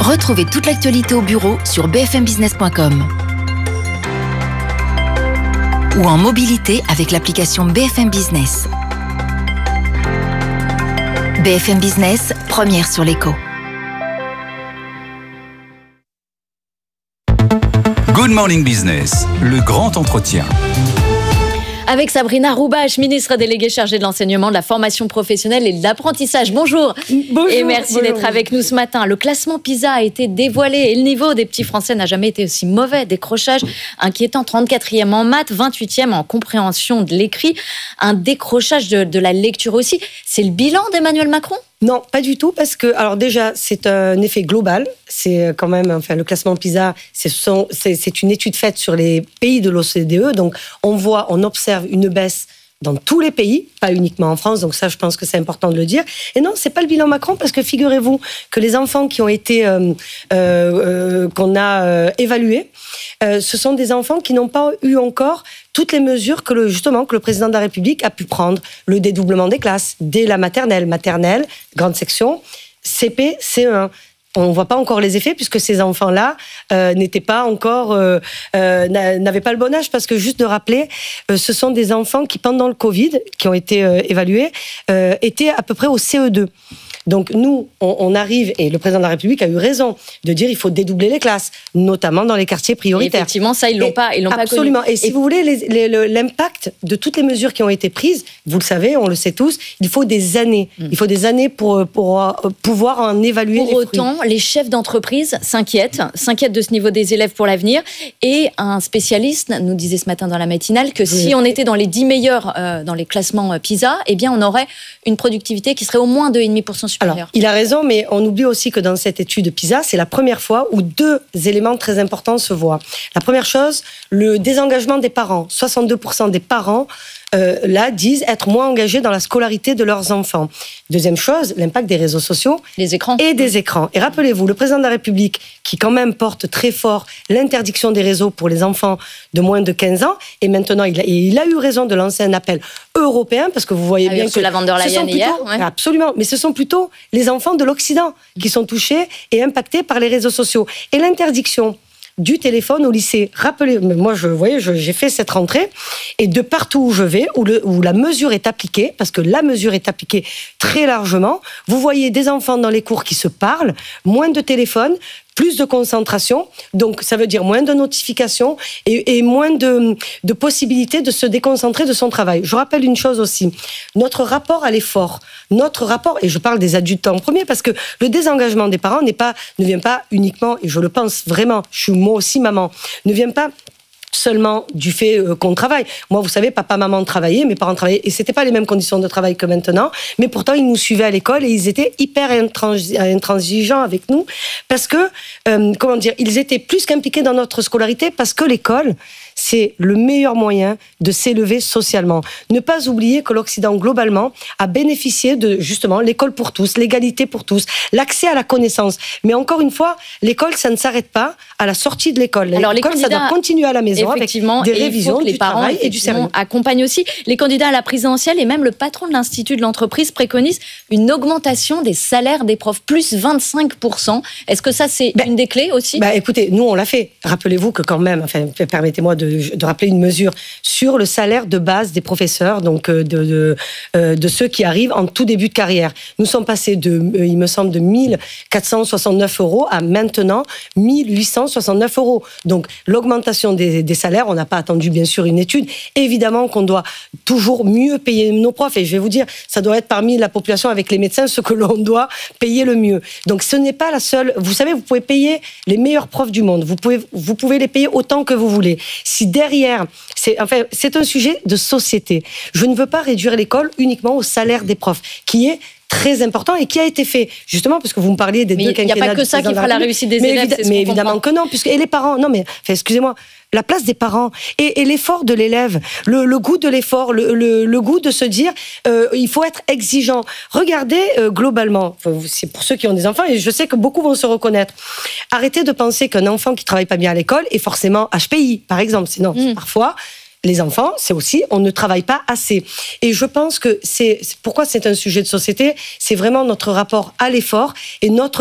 Retrouvez toute l'actualité au bureau sur bfmbusiness.com ou en mobilité avec l'application BFM Business. BFM Business, première sur l'écho. Good Morning Business, le grand entretien. Avec Sabrina Roubache, ministre déléguée chargée de l'enseignement, de la formation professionnelle et de l'apprentissage. Bonjour. Bonjour. Et merci d'être avec nous ce matin. Le classement PISA a été dévoilé et le niveau des petits Français n'a jamais été aussi mauvais. Décrochage inquiétant, 34e en maths, 28e en compréhension de l'écrit. Un décrochage de la lecture aussi. C'est le bilan d'Emmanuel Macron ? Non, pas du tout, parce que, alors déjà, c'est un effet global. C'est quand même, le classement PISA, c'est une étude faite sur les pays de l'OCDE. Donc, on observe une baisse dans tous les pays, pas uniquement en France. Donc ça, je pense que c'est important de le dire. Et non, c'est pas le bilan Macron, parce que figurez-vous que les enfants qui ont été qu'on a évalués, ce sont des enfants qui n'ont pas eu encore toutes les mesures que le président de la République a pu prendre. Le dédoublement des classes dès la maternelle, grande section, CP, CE1. On ne voit pas encore les effets puisque ces enfants-là n'étaient pas encore, n'avaient pas le bon âge, parce que juste de rappeler, ce sont des enfants qui pendant le Covid, qui ont été évalués, étaient à peu près au CE2. Donc nous, on arrive, et le président de la République a eu raison de dire il faut dédoubler les classes, notamment dans les quartiers prioritaires. Et effectivement, ça, ils l'ont pas connu. Absolument. Et si vous voulez, l'impact de toutes les mesures qui ont été prises, vous le savez, on le sait tous, il faut des années. Il faut des années pour pouvoir en évaluer les fruits. Pour autant, les chefs d'entreprise s'inquiètent de ce niveau des élèves pour l'avenir. Et un spécialiste nous disait ce matin dans la matinale que si on était dans les 10 meilleurs dans les classements PISA, eh bien, on aurait une productivité qui serait au moins 2,5% supérieure. Alors, il a raison, mais on oublie aussi que dans cette étude PISA, c'est la première fois où deux éléments très importants se voient. La première chose, le désengagement des parents. 62% des parents là disent être moins engagés dans la scolarité de leurs enfants. Deuxième chose, l'impact des réseaux sociaux des écrans. Et des écrans. Et rappelez-vous, le président de la République, qui quand même porte très fort l'interdiction des réseaux pour les enfants de moins de 15 ans, et maintenant il a eu raison de lancer un appel européen, parce que vous voyez bien que la von der Leyen hier, absolument, mais ce sont plutôt les enfants de l'Occident qui sont touchés et impactés par les réseaux sociaux. Et l'interdiction du téléphone au lycée. Rappelez, moi, j'ai fait cette rentrée, et de partout où je vais, où la mesure est appliquée, parce que la mesure est appliquée très largement, vous voyez des enfants dans les cours qui se parlent, moins de téléphone, plus de concentration, donc ça veut dire moins de notifications et moins de possibilités de se déconcentrer de son travail. Je rappelle une chose aussi, notre rapport à l'effort, et je parle des adultes en premier, parce que le désengagement des parents ne vient pas uniquement, et je le pense vraiment, je suis moi aussi maman, ne vient pas seulement du fait qu'on travaille. Moi, vous savez, papa, maman travaillaient, mes parents travaillaient, et c'était pas les mêmes conditions de travail que maintenant, mais pourtant, ils nous suivaient à l'école et ils étaient hyper intransigeants avec nous, parce que, ils étaient plus qu'impliqués dans notre scolarité, parce que l'école, c'est le meilleur moyen de s'élever socialement. Ne pas oublier que l'Occident, globalement, a bénéficié de, justement, l'école pour tous, l'égalité pour tous, l'accès à la connaissance. Mais encore une fois, l'école, ça ne s'arrête pas à la sortie de l'école. Alors, l'école, ça doit continuer à la maison avec des révisions du travail et du service. Accompagnent aussi les candidats à la présidentielle, et même le patron de l'Institut de l'entreprise préconise une augmentation des salaires des profs, plus 25%. Est-ce que ça, c'est une des clés aussi ? Écoutez, nous, on l'a fait. Rappelez-vous que quand même, permettez-moi de rappeler une mesure sur le salaire de base des professeurs, donc de ceux qui arrivent en tout début de carrière. Nous sommes passés il me semble, de 1469 € à maintenant 1869 €. Donc, l'augmentation des salaires, on n'a pas attendu, bien sûr, une étude. Évidemment qu'on doit toujours mieux payer nos profs. Et je vais vous dire, ça doit être parmi la population avec les médecins ce que l'on doit payer le mieux. Donc, ce n'est pas la seule... Vous savez, vous pouvez payer les meilleurs profs du monde. Vous pouvez les payer autant que vous voulez. Si derrière... c'est un sujet de société. Je ne veux pas réduire l'école uniquement au salaire des profs, qui est très important et qui a été fait, justement, parce que vous me parliez des deux quinquennats. Il n'y a pas que ça qui fera la réussite des élèves. Mais évidemment que non, et les parents, excusez-moi, la place des parents et l'effort de l'élève, le goût de l'effort, le goût de se dire il faut être exigeant. Regardez globalement, c'est pour ceux qui ont des enfants, et je sais que beaucoup vont se reconnaître. Arrêtez de penser qu'un enfant qui travaille pas bien à l'école est forcément HPI, par exemple. Sinon, parfois, les enfants, c'est aussi, on ne travaille pas assez. Et je pense que pourquoi c'est un sujet de société, c'est vraiment notre rapport à l'effort et notre